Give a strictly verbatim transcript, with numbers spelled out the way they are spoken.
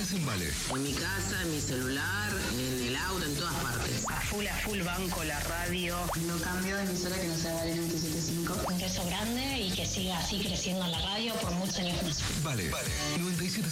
Estás en Vale. En mi casa, en mi celular, en el auto, en todas partes. A full, a full banco, la radio. No cambio de emisora que no sea Vale noventa y siete punto cinco. Un beso grande y que siga así creciendo en la radio por muchos años más. Vale, vale. noventa y siete